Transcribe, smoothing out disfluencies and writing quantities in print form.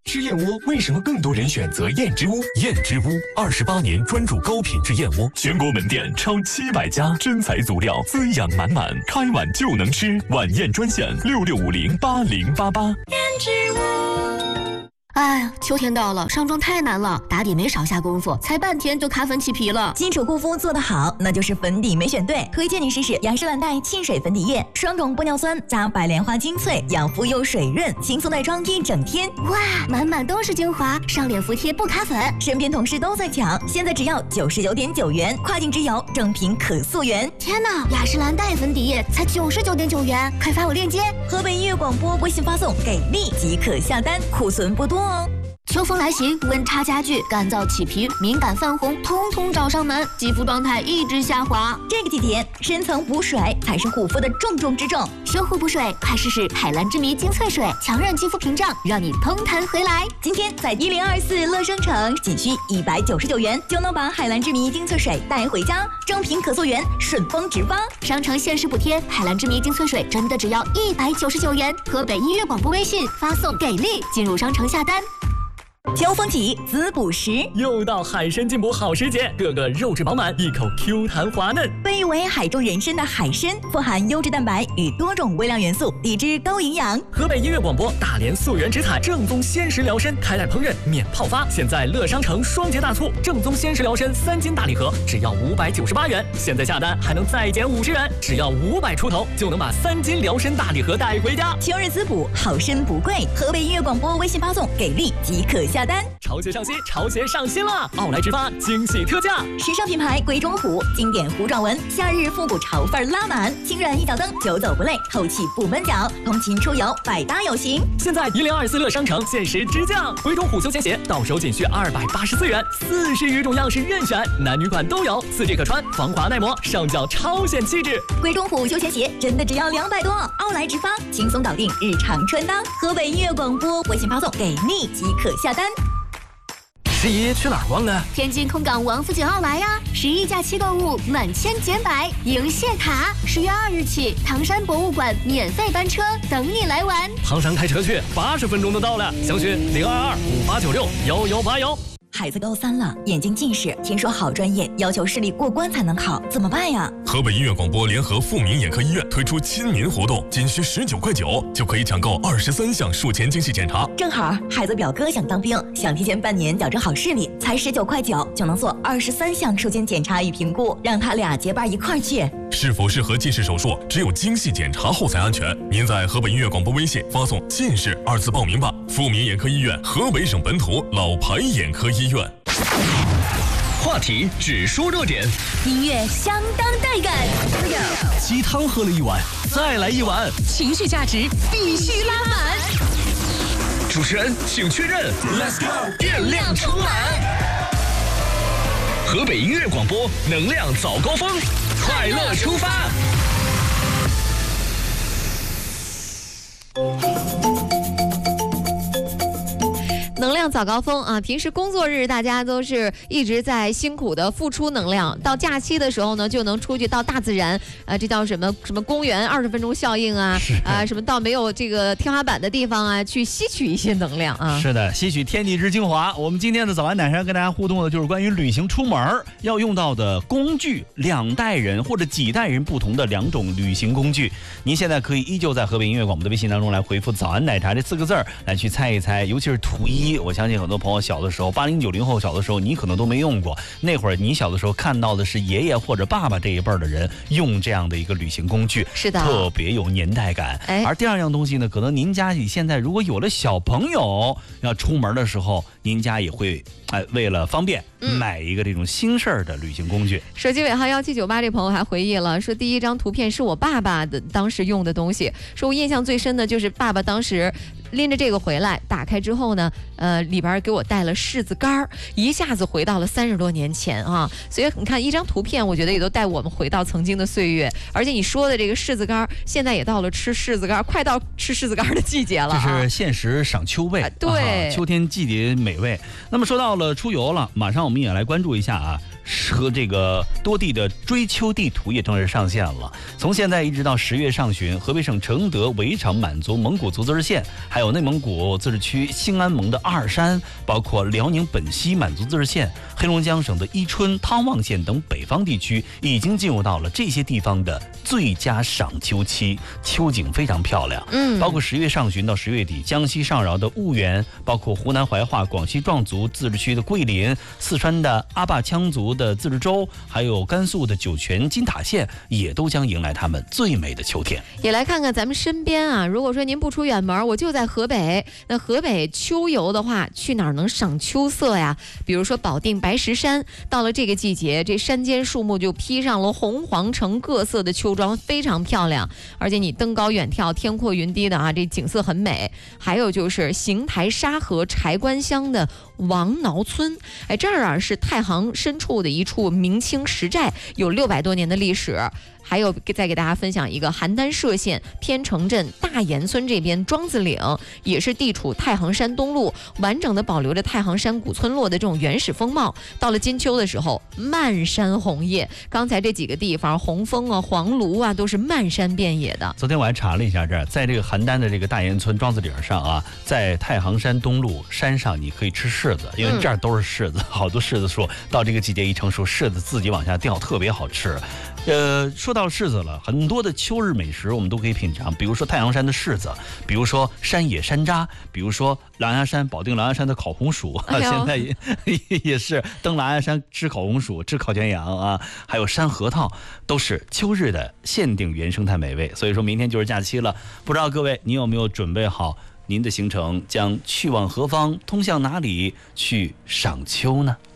吃燕窝为什么更多人选择燕之屋？燕之屋28年专注高品质燕窝，全国门店超700家，真材足料，滋养满满，开碗就能吃。晚宴专线66508088。 燕之屋。 哎呀，秋天到了，上妆太难了，打底没少下功夫，才半天就卡粉起皮了。 基础护肤做得好，那就是粉底没选对。推荐你试试雅诗兰黛沁水粉底液，双种玻尿酸加白莲花精粹，养肤又水润，轻松耐妆一整天。 哇，满满都是精华，上脸服帖不卡粉。 身边同事都在抢，现在只要99.9元，跨境直邮，正品可溯源。 天哪，雅诗兰黛粉底液才99.9元，快发我链接。 河北音乐广播微信发送给力即可下单，库存不多哦。 秋风来袭，温差加剧，干燥起皮、敏感泛红，通通找上门，肌肤状态一直下滑。 这个季节，深层补水才是护肤的重中之重。 修护补水，快试试海蓝之谜精粹水，强韧肌肤屏障，让你通弹回来。 今天在1024乐商城，仅需199元就能把海蓝之谜精粹水带回家，正品可溯源，顺丰直发。 商城限时补贴，海蓝之谜精粹水真的只要199元。河北音乐广播微信发送给力，进入商城下单。 秋风起，滋补时， 又到海参进补好时节，个个肉质饱满，一口 Q 弹滑嫩。 被誉为海中人参的海参，富含优质蛋白与多种微量元素，抵制高营养。 河北音乐广播大连溯源直采正宗鲜食疗参，开袋烹饪免泡发。现在乐商城双节大促，正宗鲜食疗参3斤大礼盒只要598元，现在下单还能再减50元，只要500出头就能把3斤疗参大礼盒带回家。 秋日滋补，好参不贵。河北音乐广播微信发送给力即可下单。 潮鞋上新，潮鞋上新了！奥莱直发惊喜特价， 时尚品牌鬼冢虎，经典虎状纹，夏日复古潮范拉满，轻软一脚蹬，久走不累，透气不闷脚，通勤出游百搭有型。 现在1024乐商城限时直降，鬼冢虎休闲鞋到手仅需284元，40余种样式任选，男女款都有，4G 可穿，防滑耐磨，上脚超显气质。 鬼冢虎休闲鞋真的只要200多，奥莱直发轻松搞定日常穿搭。河北音乐广播微信发送给力即可下单。 11去哪儿逛呢？ 天津空港王府井奥莱呀！11假期购物满千减百，赢谢卡！10月2日起，唐山博物馆免费班车等你来玩。 唐山开车去，80分钟就到了。详询02258961181。 孩子高3了，眼睛近视，听说好专业要求视力过关才能考，怎么办呀？ 河北音乐广播联合富民眼科医院推出亲民活动，仅需19块9就可以抢购23项术前精细检查。 正好孩子表哥想当兵，想提前半年矫正好视力，才19块9就能做23项术前检查与评估，让他俩结伴一块儿去。 是否适合近视手术，只有精细检查后才安全。您在河北音乐广播微信发送近视2字报名吧。富民眼科医院，河北省本土老牌眼科医院。 话题只说热点， 音乐相当带感。 鸡汤喝了一碗，再来一碗， 情绪价值必须拉满。 主持人请确认 ，Let's go， 电量充满。河北音乐广播，能量早高峰，快乐出发。 能量早高峰啊！平时工作日大家都是一直在辛苦的付出能量，到假期的时候呢，就能出去到大自然，这叫什么公园20分钟效应啊，什么到没有这个天花板的地方啊，去吸取一些能量啊。 是的，吸取天地之精华。我们今天的早安奶茶跟大家互动的就是关于旅行出门要用到的工具，2代人或者几代人不同的2种旅行工具。您现在可以依旧在河北音乐广播的微信当中来回复早安奶茶这4个字来去猜一猜，尤其是图1，我相信很多朋友小的时候，80、90后小的时候，你可能都没用过。那会儿你小的时候看到的是爷爷或者爸爸这一辈的人用这样的一个旅行工具， 是的， 特别有年代感。而第2样东西呢，可能您家里现在如果有了小朋友要出门的时候，您家也会为了方便买一个这种新式的旅行工具。 手机尾号1798这朋友还回忆了，说第1张图片是我爸爸的当时用的东西，说我印象最深的就是爸爸当时拎着这个回来，打开之后呢，里边给我带了柿子干，一下子回到了30多年前啊！所以你看一张图片，我觉得也都带我们回到曾经的岁月。而且你说的这个柿子干，现在也到了吃柿子干，快到吃柿子干的季节了啊！ 这是现实赏秋味， 对， 秋天季节美味。那么说到了出游了，马上我们也来关注一下啊。和这个多地的追秋地图也正式上线了。从现在一直到10月上旬，河北省承德、围场、满族、蒙古族自治县，还有有内蒙古自治区兴安盟的阿尔山，包括辽宁本溪满族自治县、黑龙江省的伊春、汤旺县等北方地区，已经进入到了这些地方的最佳赏秋期，秋景非常漂亮。包括10月上旬到10月底，江西上饶的婺源，包括湖南怀化、广西壮族自治区的桂林、四川的阿坝羌族的自治州，还有甘肃的酒泉金塔县，也都将迎来他们最美的秋天。 也来看看咱们身边啊，如果说您不出远门，我就在河北，那河北秋游的话，去哪儿能赏秋色呀？比如说保定白石山，到了这个季节，这山间树木就披上了红黄橙各色的秋装，非常漂亮。而且你登高远眺，天阔云低的啊，这景色很美。还有就是邢台沙河柴关乡的王挠村，哎，这儿啊是太行深处的一处明清石寨，有600多年的历史。还有再给大家分享一个邯郸歙县偏城镇大岩村这边庄子岭，也是地处太行山东麓，完整的保留着太行山古村落的这种原始风貌。到了金秋的时候，漫山红叶。刚才这几个地方，红枫啊、黄芦啊，都是漫山遍野的。 昨天我还查了一下，这儿在这个邯郸的这个大岩村庄子岭上啊，在太行山东路山上，你可以吃柿子，因为这儿都是柿子，好多柿子树到这个季节一成熟，柿子自己往下掉，特别好吃。说到柿子了，很多的秋日美食我们都可以品尝，比如说太行山的柿子，比如说山野山楂，比如说狼牙山保定狼牙山的烤红薯，现在也是登狼牙山吃烤红薯、吃烤全羊啊，还有山核桃，都是秋日的限定原生态美味。所以说明天就是假期了，不知道各位你有没有准备好您的行程，将去往何方，通向哪里去赏秋呢？